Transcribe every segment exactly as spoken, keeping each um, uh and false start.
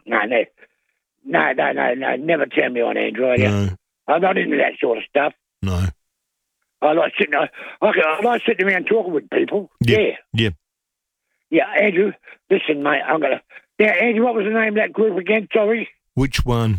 no, no, no, no, no, no. Never turn me on Android. No. I'm not into that sort of stuff. No. I like sitting. I, I like sitting around talking with people. Yep. Yeah. Yeah. Yeah, Andrew. Listen, mate. I'm gonna. Now, Andrew, what was the name of that group again? Sorry. Which one?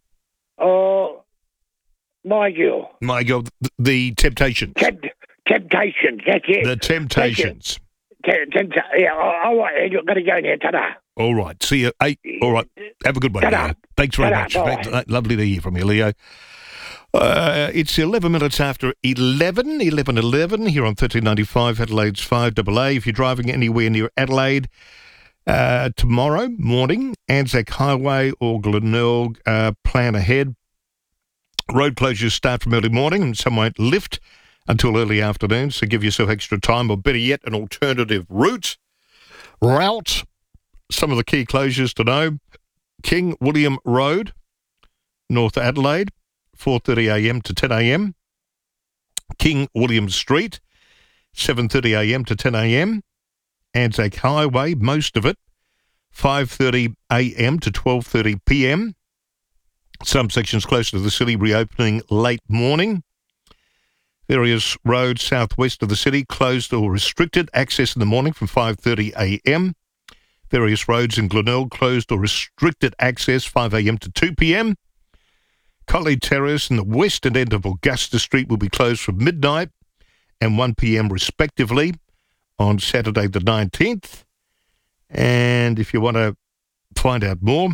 Oh, my girl. My God, the, the Temptations. Tempt, Temptations. That's it. The Temptations. Tempt, tempt, yeah. All right, Andrew. I'm gonna go now. Ta-da. All right. See you. Hey, all right. Have a good one, Ta-da. Leo. Thanks very Ta-da. much. Bye. Lovely to hear from you, Leo. Uh, it's eleven minutes after eleven, eleven eleven here on thirteen ninety-five, Adelaide's five A A. If you're driving anywhere near Adelaide, uh, tomorrow morning, Anzac Highway or Glenelg, uh, plan ahead. Road closures start from early morning and some won't lift until early afternoon, so give yourself extra time, or better yet, an alternative route. Route. Some of the key closures to know. King William Road, North Adelaide, four thirty a m to ten a m. King William Street, seven thirty a m to ten a m. Anzac Highway, most of it, five thirty a m to twelve thirty p m. Some sections closer to the city reopening late morning. Various roads southwest of the city closed or restricted access in the morning from five thirty a m. Various roads in Glenelg closed or restricted access five a m to two p m. Collie Terrace and the western end of Augusta Street will be closed from midnight and one p m respectively on Saturday the nineteenth. And if you want to find out more,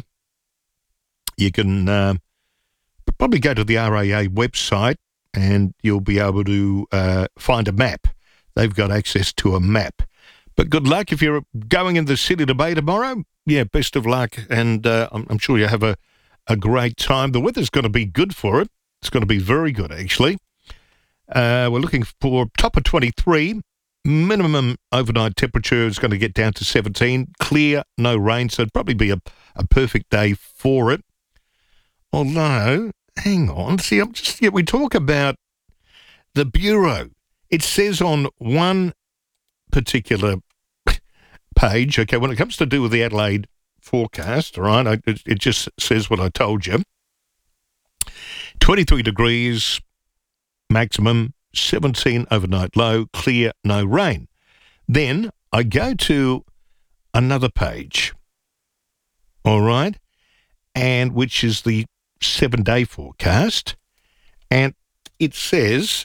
you can uh, probably go to the R A A website and you'll be able to uh, find a map. They've got access to a map. But good luck if you're going in the City to Bay tomorrow. Yeah, best of luck, and uh, I'm, I'm sure you have a A great time. The weather's going to be good for it. It's going to be very good, actually. Uh, we're looking for top of twenty-three. Minimum overnight temperature is going to get down to seventeen. Clear, no rain, so it'd probably be a, a perfect day for it. Although, hang on. See, I'm just, yeah, we talk about the Bureau. It says on one particular page, okay, when it comes to do with the Adelaide forecast, all right, I, it, it just says what I told you. twenty-three degrees maximum, seventeen overnight low, clear, no rain. Then I go to another page, all right, and which is the seven-day forecast, and it says,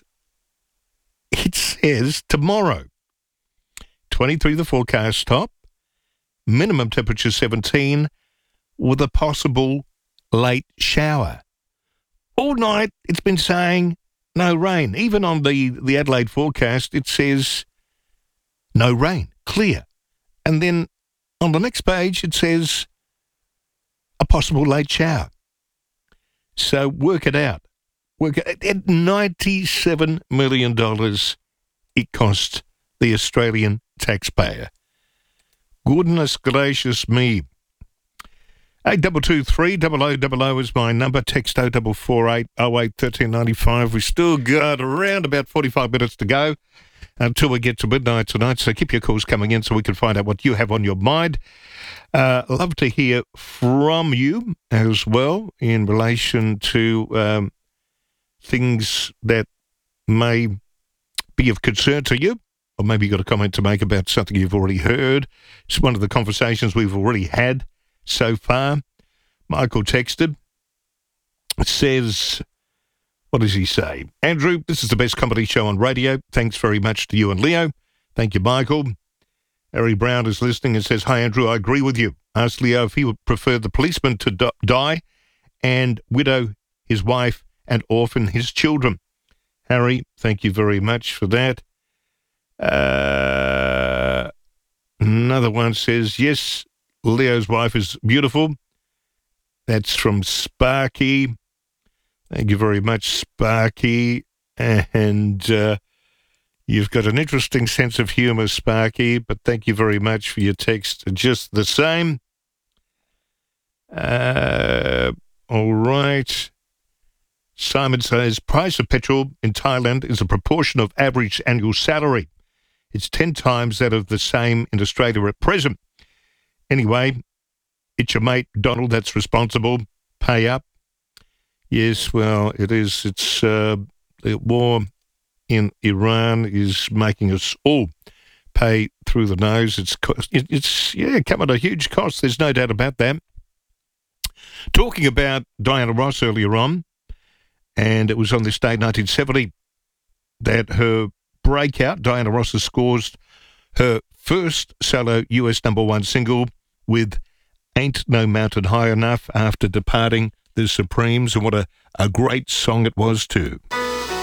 it says tomorrow, twenty-three the forecast top, minimum temperature seventeen, with a possible late shower. All night it's been saying no rain. Even on the, the Adelaide forecast, it says no rain, clear. And then on the next page it says a possible late shower. So work it out. Work it, at ninety-seven million dollars it cost the Australian taxpayer. Goodness gracious me. eight two two three, double oh double oh is my number. Text oh four four eight, oh eight, one three nine five. We've still got around about forty-five minutes to go until we get to midnight tonight, so keep your calls coming in so we can find out what you have on your mind. Uh, love to hear from you as well in relation to um, things that may be of concern to you, or maybe you've got a comment to make about something you've already heard. It's one of the conversations we've already had so far. Michael texted. It says, what does he say? Andrew, this is the best comedy show on radio. Thanks very much to you and Leo. Thank you, Michael. Harry Brown is listening and says, hi, Andrew, I agree with you. Ask Leo if he would prefer the policeman to d- die and widow his wife and orphan his children. Harry, thank you very much for that. Uh, another one says, yes, Leo's wife is beautiful. That's from Sparky. Thank you very much, Sparky. And uh, you've got an interesting sense of humour, Sparky, but thank you very much for your text just the same. Uh, all right. Simon says, price of petrol in Thailand is a proportion of average annual salary. It's ten times that of the same in Australia at present. Anyway, it's your mate Donald that's responsible. Pay up. Yes, well, it is. It's uh, the war in Iran is making us all pay through the nose. It's, it's yeah, come at a huge cost. There's no doubt about that. Talking about Diana Ross earlier on, and it was on this day, nineteen seventy, that her breakout, Diana Ross has scored her first solo U S number one single with Ain't No Mountain High Enough after departing the Supremes, and what a, a great song it was too.